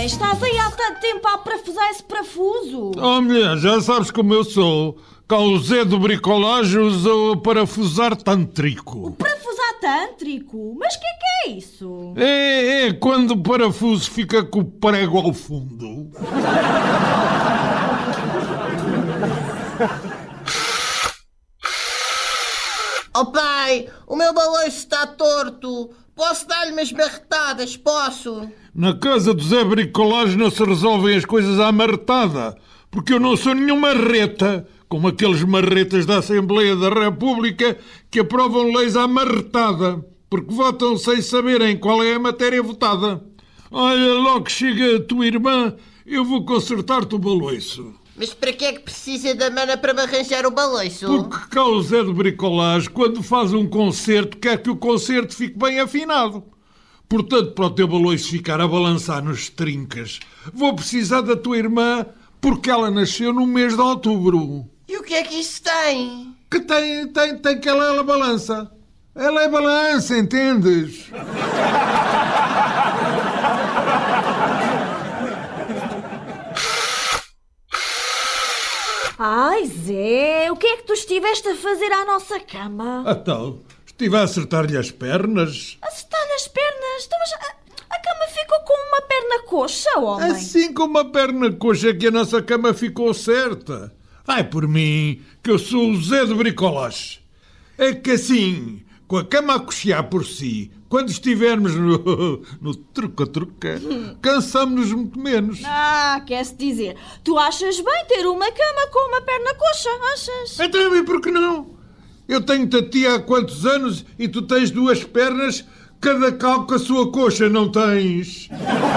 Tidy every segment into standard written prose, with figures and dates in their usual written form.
estás aí há tanto tempo a parafusar esse parafuso. Oh, mulher, já sabes como eu sou. Cá o Zé do bricolagem usou o parafusar tântrico. Parafusar tântrico? Mas o que é isso? É quando o parafuso fica com o prego ao fundo. Oh pai, o meu baloiço está torto. Posso dar-lhe umas marretadas, posso? Na casa do Zé Bricolagem não se resolvem as coisas à marretada, porque eu não sou nenhuma marreta, como aqueles marretas da Assembleia da República que aprovam leis à marretada, porque votam sem saberem qual é a matéria votada. Olha, logo que chega a tua irmã, eu vou consertar-te o baloiço. Mas para que é que precisa da mana para me arranjar o baloiço? Porque cá o Zé de Bricolagem, quando faz um concerto, quer que o concerto fique bem afinado. Portanto, para o teu baloiço ficar a balançar nos trincas, vou precisar da tua irmã, porque ela nasceu no mês de outubro. E o que é que isso tem? Que tem que ela balança. Ela é balança, entendes? Ai, Zé, o que é que tu estiveste a fazer à nossa cama? Então, estive a acertar-lhe as pernas. Acertar-lhe as pernas? Então, mas a cama ficou com uma perna coxa, homem. Assim como a perna coxa que a nossa cama ficou certa. Vai por mim, que eu sou o Zé de Bricolagem. É que assim, com a cama a coxear por si, quando estivermos no truca-truca, cansamos-nos muito menos. Quer-se dizer, tu achas bem ter uma cama com uma perna coxa, achas? Então, e por que não? Eu tenho-te a ti há quantos anos e tu tens duas pernas, cada cal com a sua coxa, não tens?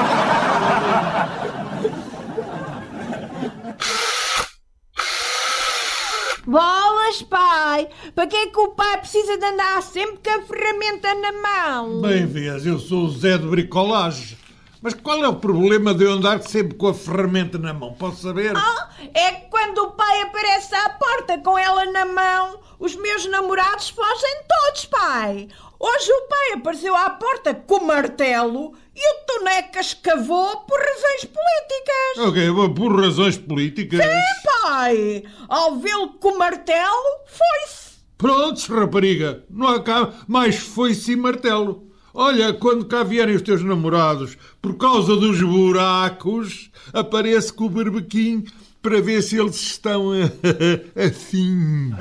Bolas, pai! Para que é que o pai precisa de andar sempre com a ferramenta na mão? Bem vês, eu sou o Zé de Bricolagem. Mas qual é o problema de eu andar sempre com a ferramenta na mão? Posso saber? É que quando o pai aparece à porta com ela na mão, os meus namorados fogem todos, pai! Hoje o pai apareceu à porta com o martelo e o Toneca escavou por razões políticas. Ok, por razões políticas? Sim, pai! Ao vê-lo com o martelo, foi-se. Prontos, rapariga, não há cá mais foice e martelo. Olha, quando cá vierem os teus namorados, por causa dos buracos, aparece com o berbequim para ver se eles estão assim.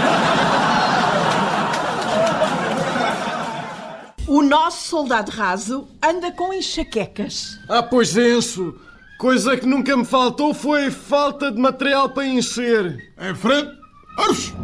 O nosso soldado raso anda com enxaquecas. Pois Enzo, coisa que nunca me faltou foi falta de material para encher. Em frente, arros!